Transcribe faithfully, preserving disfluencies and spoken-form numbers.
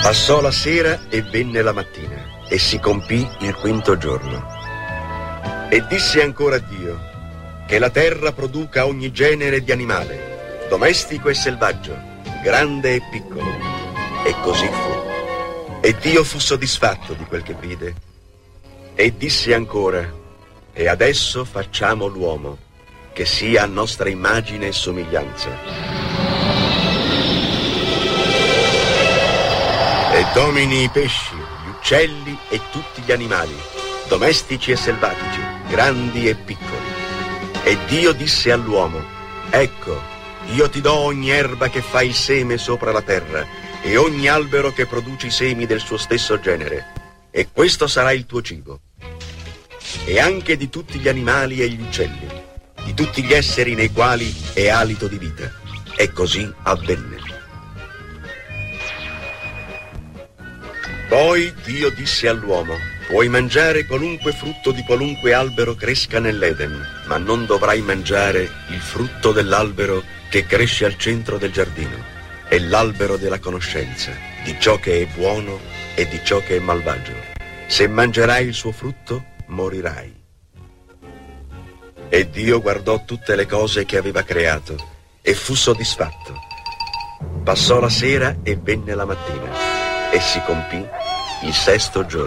Passò la sera e venne la mattina, e si compì il quinto giorno. E disse ancora Dio: che la terra produca ogni genere di animale, domestico e selvaggio, grande e piccolo. E così fu. E Dio fu soddisfatto di quel che vide. E disse ancora: e adesso facciamo l'uomo, che sia a nostra immagine e somiglianza. E domini i pesci, gli uccelli e tutti gli animali, domestici e selvatici, grandi e piccoli. E Dio disse all'uomo: ecco, io ti do ogni erba che fa il seme sopra la terra, e ogni albero che produce i semi del suo stesso genere, e questo sarà il tuo cibo. E anche di tutti gli animali e gli uccelli, di tutti gli esseri nei quali è alito di vita. E così avvenne. Poi Dio disse all'uomo: puoi mangiare qualunque frutto di qualunque albero cresca nell'Eden, ma non dovrai mangiare il frutto dell'albero che cresce al centro del giardino, è l'albero della conoscenza di ciò che è buono e di ciò che è malvagio. Se mangerai il suo frutto, morirai. E Dio guardò tutte le cose che aveva creato e fu soddisfatto. Passò la sera e venne la mattina, e si compì il sesto giorno.